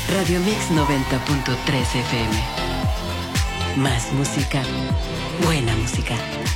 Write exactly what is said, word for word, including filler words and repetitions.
Radio Mix noventa punto tres F M. Más música, buena música.